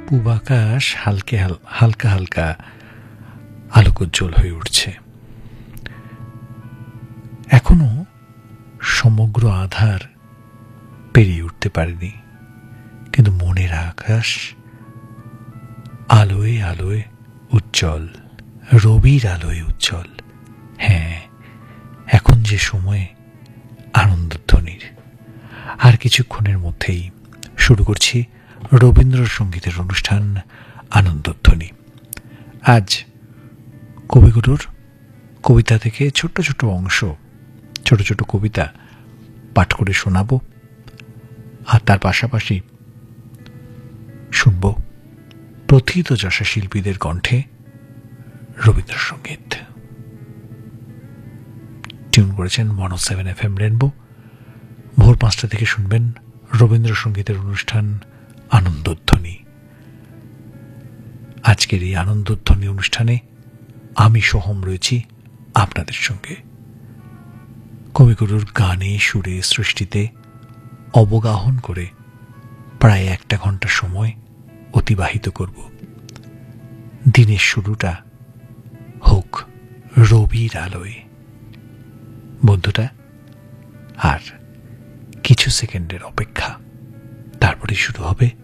পূব আকাশ হালকা হালকা আলোকোজ্জ্বল হয়ে উঠছে। এখনো সমগ্র আধার পেরিয়ে উঠতে পারেনি, কিন্তু মনের আকাশ আলোয় আলোয় উজ্জ্বল, রবির আলোয় উজ্জ্বল। হ্যাঁ, এখন যে সময় আনন্দধ্বনির। আর কিছুক্ষণের মধ্যেই শুরু করছি রবীন্দ্রসঙ্গীতের অনুষ্ঠান আনন্দধ্বনি। আজ কবিগুরুর কবিতা থেকে ছোট্ট ছোট্ট অংশ, ছোট ছোট কবিতা পাঠ করে শোনাব, আর তার পাশাপাশি শুনব প্রথিতযশা শিল্পীদের কণ্ঠে রবীন্দ্রসঙ্গীত। টিউন করেছেন 107 FM রেনবো। ভোর 5টা থেকে শুনবেন রবীন্দ্রসঙ্গীতের অনুষ্ঠান আনন্দধ্বনি। আজকের এই আনন্দধ্বনি অনুষ্ঠানে আমি সোহম রয়েছি আপনাদের সঙ্গে। কবিগুরুর গানে, সুরে, সৃষ্টিতে অবগাহন করে প্রায় 1 ঘন্টা সময় অতিবাহিত করব। দিনের শুরুটা হোক রবির আলোয়। বন্ধুটা, আর কিছু সেকেন্ডের অপেক্ষা, তারপরে শুরু হবে